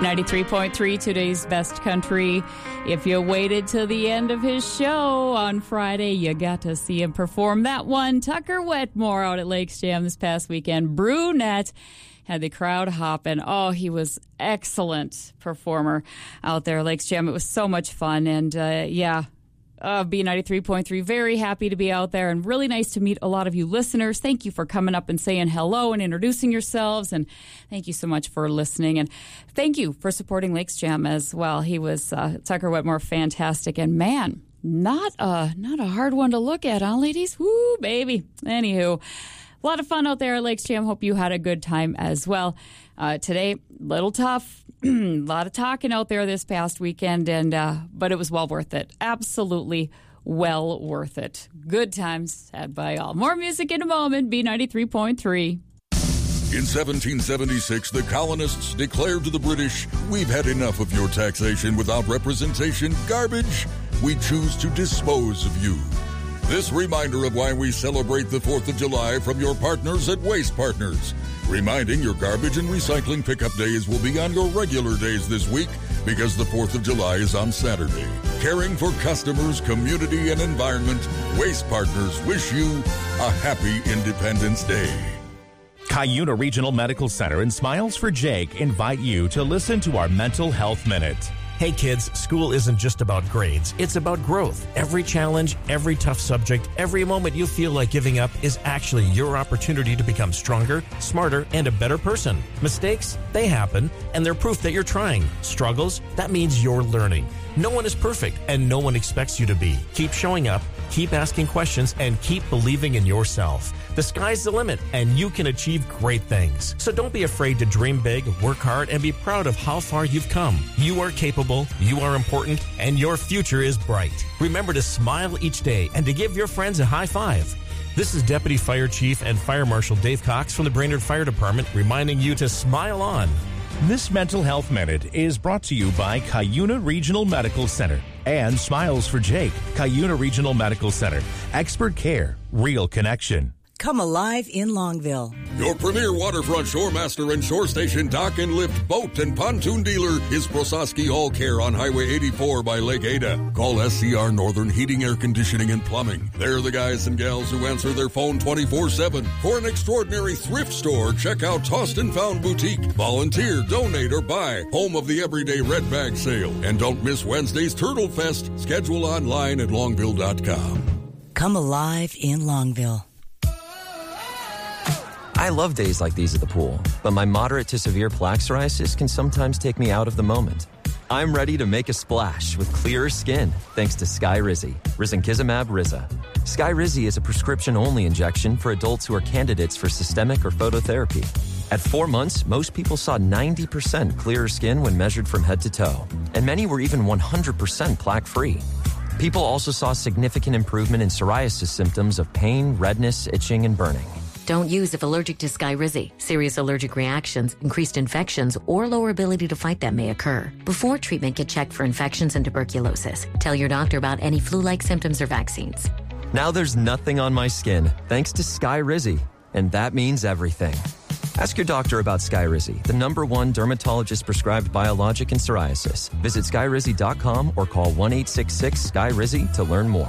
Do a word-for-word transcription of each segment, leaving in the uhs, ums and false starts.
ninety-three point three, today's best country. If you waited till the end of his show on Friday, you got to see him perform that one. Tucker Wetmore out at Lakes Jam this past weekend. Brunette had the crowd hopping. Oh, he was excellent performer out there at Lakes Jam. It was so much fun. And uh, yeah, Uh, B ninety-three point three, very happy to be out there and really nice to meet a lot of you listeners. Thank you for coming up and saying hello and introducing yourselves, and thank you so much for listening, and thank you for supporting Lakes Jam as well. He was, uh, Tucker Wetmore, fantastic, and man, not a, not a hard one to look at, huh, ladies? Woo, baby. Anywho, a lot of fun out there at Lakes Jam. Hope you had a good time as well. Uh, today, little tough. A lot of talking out there this past weekend, and uh, but it was well worth it. Absolutely well worth it. Good times had by all. More music in a moment. B ninety-three point three. In seventeen seventy-six, the colonists declared to the British, "We've had enough of your taxation without representation. Garbage. We choose to dispose of you." This reminder of why we celebrate the fourth of July from your partners at Waste Partners. Reminding your garbage and recycling pickup days will be on your regular days this week because the fourth of July is on Saturday. Caring for customers, community, and environment, Waste Partners wish you a happy Independence Day. Cuyuna Regional Medical Center and Smiles for Jake invite you to listen to our Mental Health Minute. Hey kids, school isn't just about grades. It's about growth. Every challenge, every tough subject, every moment you feel like giving up is actually your opportunity to become stronger, smarter, and a better person. Mistakes, they happen, and they're proof that you're trying. Struggles, that means you're learning. No one is perfect, and no one expects you to be. Keep showing up, keep asking questions, and keep believing in yourself. The sky's the limit, and you can achieve great things. So don't be afraid to dream big, work hard, and be proud of how far you've come. You are capable, you are important, and your future is bright. Remember to smile each day and to give your friends a high five. This is Deputy Fire Chief and Fire Marshal Dave Cox from the Brainerd Fire Department reminding you to smile on. This Mental Health Minute is brought to you by Cuyuna Regional Medical Center and Smiles for Jake. Cuyuna Regional Medical Center. Expert care. Real connection. Come alive in Longville. Your premier waterfront shore master and shore station dock and lift boat and pontoon dealer is Prososki All Care on Highway eighty-four by Lake Ada. Call S C R Northern Heating, Air Conditioning, and Plumbing. They're the guys and gals who answer their phone twenty-four seven. For an extraordinary thrift store, check out Tossed and Found Boutique. Volunteer, donate, or buy. Home of the Everyday Red Bag Sale. And don't miss Wednesday's Turtle Fest. Schedule online at longville dot com. Come alive in Longville. I love days like these at the pool, but my moderate to severe plaque psoriasis can sometimes take me out of the moment. I'm ready to make a splash with clearer skin thanks to Skyrizi, risankizumab Riza. Skyrizi is a prescription-only injection for adults who are candidates for systemic or phototherapy. At four months, most people saw ninety percent clearer skin when measured from head to toe, and many were even one hundred percent plaque-free. People also saw significant improvement in psoriasis symptoms of pain, redness, itching, and burning. Don't use if allergic to Skyrizi. Serious allergic reactions, increased infections, or lower ability to fight them may occur. Before treatment, get checked for infections and tuberculosis. Tell your doctor about any flu-like symptoms or vaccines. Now there's nothing on my skin thanks to Skyrizi, and that means everything. Ask your doctor about Skyrizi, the number one dermatologist-prescribed biologic in psoriasis. Visit skyrizi dot com or call one eight six six Sky Rizi to learn more.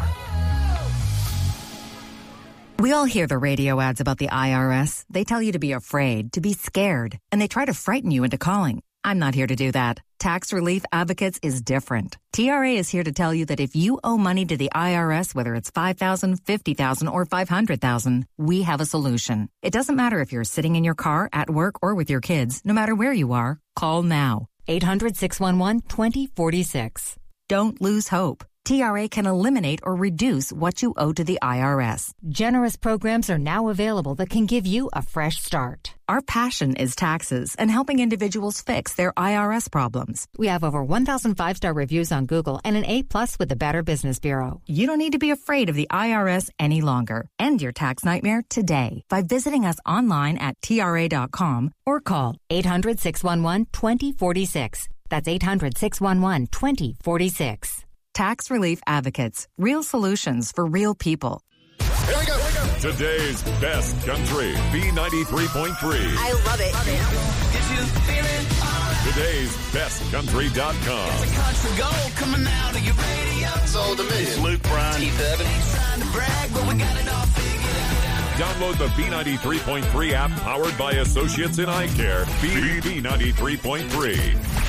We all hear the radio ads about the I R S. They tell you to be afraid, to be scared, and they try to frighten you into calling. I'm not here to do that. Tax Relief Advocates is different. T R A is here to tell you that if you owe money to the I R S, whether it's five thousand dollars, fifty thousand dollars, or five hundred thousand dollars, we have a solution. It doesn't matter if you're sitting in your car, at work, or with your kids. No matter where you are, call now. eight hundred, six one one, two zero four six. Don't lose hope. T R A can eliminate or reduce what you owe to the I R S. Generous programs are now available that can give you a fresh start. Our passion is taxes and helping individuals fix their I R S problems. We have over one thousand five-star reviews on Google and an A plus with the Better Business Bureau. You don't need to be afraid of the I R S any longer. End your tax nightmare today by visiting us online at T R A dot com or call eight hundred, six one one, two zero four six. That's eight hundred, six one one, two zero four six. Tax Relief Advocates. Real solutions for real people. Here we go. Here we go. Today's best country, B ninety-three point three. I love it. Love it. The today's best country dot com. It's a country gold coming out of your radio. Sold to me. It's Luke Bryan. Keith Urban. Ain't trying to brag, but we got it all figured out. Download the B ninety-three point three app powered by Associates in Eye Care. B ninety-three point three.